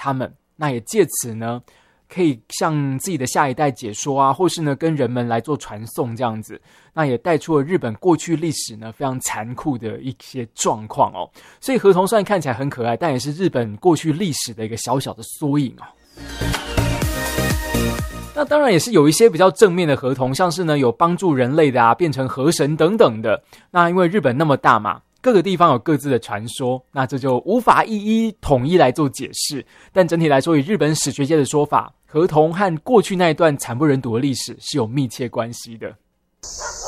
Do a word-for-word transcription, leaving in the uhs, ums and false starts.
他们，那也借此呢可以向自己的下一代解说啊，或是呢跟人们来做传颂这样子，那也带出了日本过去历史呢非常残酷的一些状况哦。所以河童虽然看起来很可爱，但也是日本过去历史的一个小小的缩影哦。那当然也是有一些比较正面的河童，像是呢有帮助人类的啊，变成河神等等的。那因为日本那么大嘛，各个地方有各自的传说，那这就无法一一统一来做解释。但整体来说，以日本史学界的说法，河童和过去那一段惨不忍睹的历史是有密切关系的。